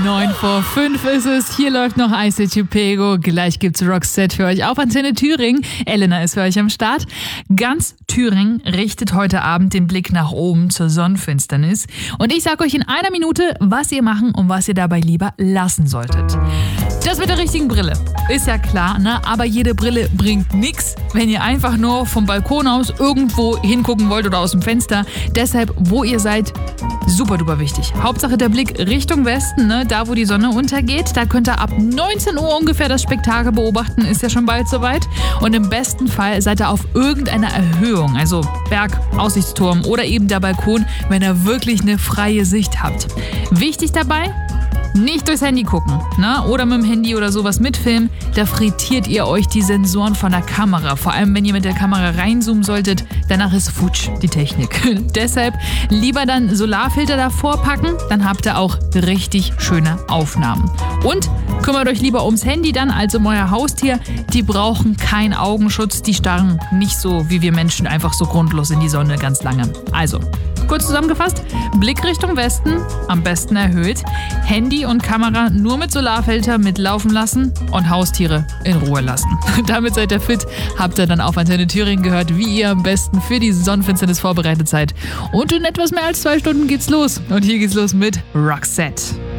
9:05 ist es. Hier läuft noch Ice Age Pego. Gleich gibt's Roxette für euch auf Antenne Thüringen. Elena ist für euch am Start. Ganz Thüringen richtet heute Abend den Blick nach oben zur Sonnenfinsternis. Und ich sage euch in einer Minute, was ihr machen und was ihr dabei lieber lassen solltet. Das mit der richtigen Brille ist ja klar, ne? Aber jede Brille bringt nichts, wenn ihr einfach nur vom Balkon aus irgendwo hingucken wollt oder aus dem Fenster. Deshalb, wo ihr seid, super duper wichtig. Hauptsache der Blick Richtung Westen, ne? Da wo die Sonne untergeht. Da könnt ihr ab 19 Uhr ungefähr das Spektakel beobachten, ist ja schon bald soweit. Und im besten Fall seid ihr auf irgendeiner Erhöhung, also Berg, Aussichtsturm oder eben der Balkon, wenn ihr wirklich eine freie Sicht habt. Wichtig dabei, nicht durchs Handy gucken, ne? Oder mit dem Handy oder sowas mitfilmen. Da frittiert ihr euch die Sensoren von der Kamera. Vor allem, wenn ihr mit der Kamera reinzoomen solltet, danach ist futsch die Technik. Deshalb lieber dann Solarfilter davor packen, dann habt ihr auch richtig schöne Aufnahmen. Und kümmert euch lieber ums Handy dann als um euer Haustier. Die brauchen keinen Augenschutz, die starren nicht so wie wir Menschen einfach so grundlos in die Sonne ganz lange. Also, kurz zusammengefasst, Blick Richtung Westen, am besten erhöht, Handy und Kamera nur mit Solarfilter mitlaufen lassen und Haustiere in Ruhe lassen. Damit seid ihr fit, habt ihr dann auf Antenne Thüringen gehört, wie ihr am besten für die Sonnenfinsternis vorbereitet seid. Und in etwas mehr als 2 Stunden geht's los. Und hier geht's los mit Roxette.